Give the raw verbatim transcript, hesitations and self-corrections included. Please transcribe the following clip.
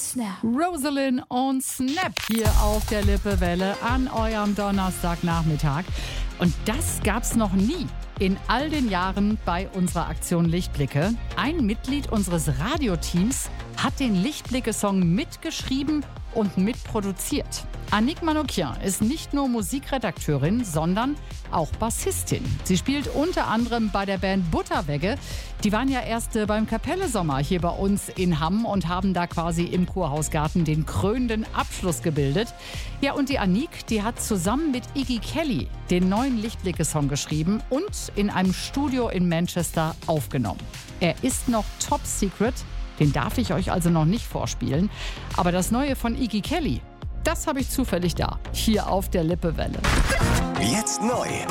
Snap. Rosalind und Snap hier auf der Lippewelle an eurem Donnerstagnachmittag. Und das gab's noch nie in all den Jahren bei unserer Aktion Lichtblicke. Ein Mitglied unseres Radioteams hat den Lichtblicke-Song mitgeschrieben und mitproduziert. Annick Manoukian ist nicht nur Musikredakteurin, sondern auch Bassistin. Sie spielt unter anderem bei der Band Butterwegge. Die waren ja erst äh, beim Kapelle-Sommer hier bei uns in Hamm und haben da quasi im Kurhausgarten den krönenden Abschluss gebildet. Ja, und die Annick, die hat zusammen mit Iggy Kelly den neuen Lichtblicke-Song geschrieben und in einem Studio in Manchester aufgenommen. Er ist noch top secret, den darf ich euch also noch nicht vorspielen. Aber das Neue von Iggy Kelly, das habe ich zufällig da, hier auf der Lippewelle. Jetzt neu.